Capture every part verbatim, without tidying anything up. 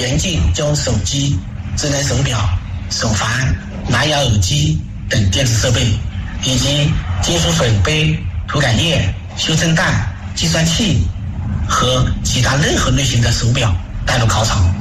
眼镜就手机、智能手表、手环、蓝牙耳机等电子设备，以及金属粉杯、涂改液、修正带、计算器和其他任何类型的手表带入考场。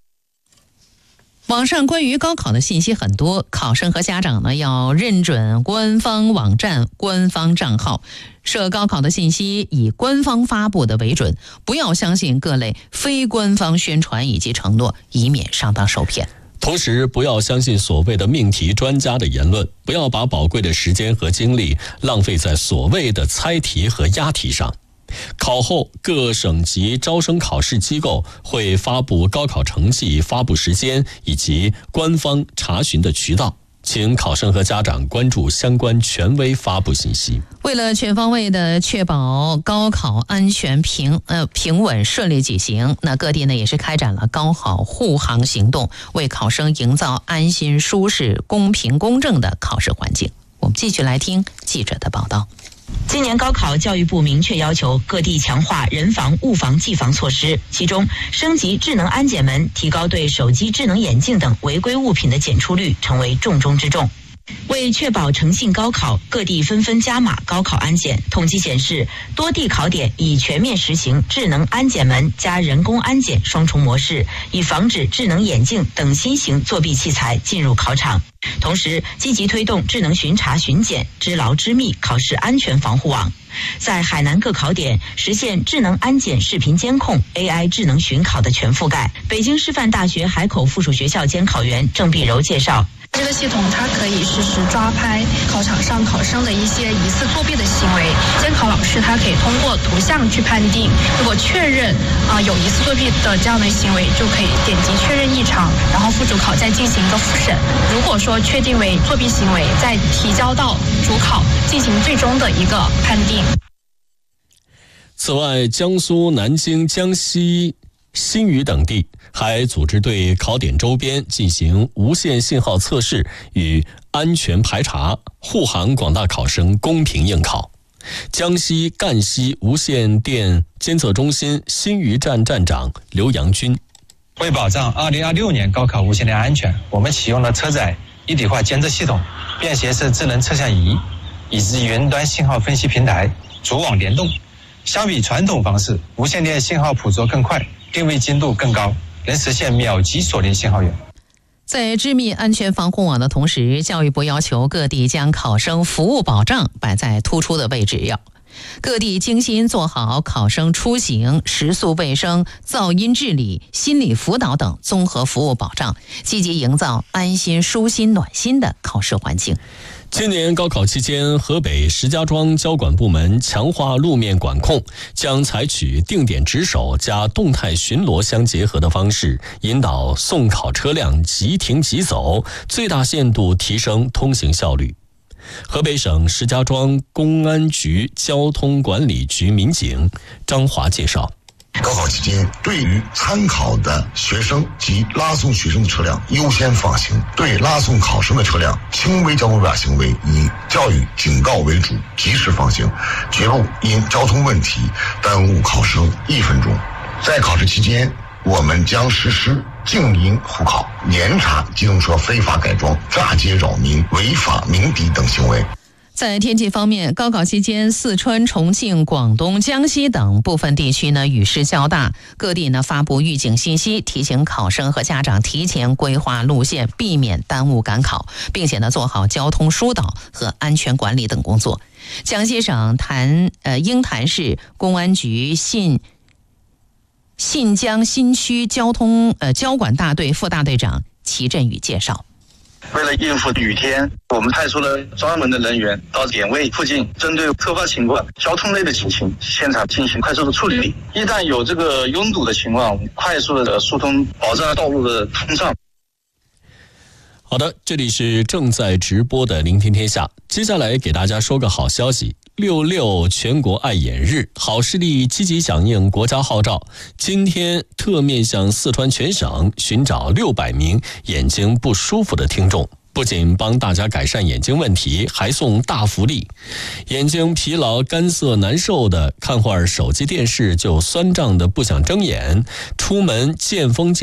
网上关于高考的信息很多，考生和家长呢要认准官方网站、官方账号，涉高考的信息以官方发布的为准，不要相信各类非官方宣传以及承诺，以免上当受骗。 同时，不要相信所谓的命题专家的言论，不要把宝贵的时间和精力浪费在所谓的猜题和押题上。考后，各省级招生考试机构会发布高考成绩发布时间以及官方查询的渠道，请考生和家长关注相关权威发布信息。 为了全方位的确保高考安全平呃平稳顺利举行，那各地呢也是开展了高考护航行动，为考生营造安心、舒适、公平、公正的考试环境。我们继续来听记者的报道。 今年高考，教育部明确要求各地强化人防、物防、技防措施，其中升级智能安检门，提高对手机、智能眼镜等违规物品的检出率，成为重中之重。为确保诚信高考，各地纷纷加码高考安检。统计显示，多地考点已全面实行智能安检门加人工安检双重模式，以防止智能眼镜等新型作弊器材进入考场。同时，积极推动智能巡查巡检，知牢知密考试安全防护网。在海南各考点实现智能安检视频监控、A I 智能巡考的全覆盖。北京师范大学海口附属学校监考员郑碧柔介绍， 这个系统它可以实时抓拍考场上考生的一些疑似作弊的行为，监考老师他可以通过图像去判定，如果确认啊、呃、有疑似作弊的这样的行为，就可以点击确认异常，然后副主考再进行一个复审。如果说确定为作弊行为，再提交到主考进行最终的一个判定。 此外，江苏、南京、江西、新余等地还组织对考点周边进行无线信号测试与安全排查，护航广大考生公平应考。江西赣西无线电监测中心新余站站长刘阳军， 为保障二零二六年高考无线电安全，我们启用了车载一体化监测系统、便携式智能测向仪以及云端信号分析平台，主网联动。相比传统方式，无线电信号捕捉更快，定位精度更高，能实现秒级锁定信号源。 在致密安全防护网的同时，教育部要求各地将考生服务保障摆在突出的位置，要各地精心做好考生出行、食宿卫生、噪音治理、心理辅导等综合服务保障，积极营造安心、舒心、暖心的考试环境。 今年高考期间，河北石家庄交管部门强化路面管控，将采取定点值守加动态巡逻相结合的方式，引导送考车辆即停即走，最大限度提升通行效率。河北省石家庄公安局交通管理局民警张华介绍， 高考期间，对于参考的学生及拉送学生的车辆优先放行，对拉送考生的车辆轻微交通违法行为以教育警告为主，及时放行，绝不因交通问题耽误考生一分钟。在考试期间，我们将实施静音护考，严查机动车非法改装、炸街扰民、违法鸣笛等行为。 在天气方面，高考期间，四川、重庆、广东、江西等部分地区呢雨势较大，各地呢发布预警信息，提醒考生和家长提前规划路线，避免耽误赶考，并且呢做好交通疏导和安全管理等工作。江西省潭呃鹰潭市公安局信信江新区交通呃交管大队副大队长齐振宇介绍。 为了应付雨天，我们派出了专门的人员到点位附近，针对突发情况、交通类的情形，现场进行快速的处理。一旦有这个拥堵的情况，快速的疏通，保障道路的通畅。 好的，这里是正在直播的聆听天下，接下来给大家说个好消息。六六全国爱眼日，好视力积极响应国家号召，今天特面向四川全省寻找六百名眼睛不舒服的听众，不仅帮大家改善眼睛问题，还送大福利。眼睛疲劳、干涩难受的，看会儿手机电视就酸胀的不想睁眼，出门见风见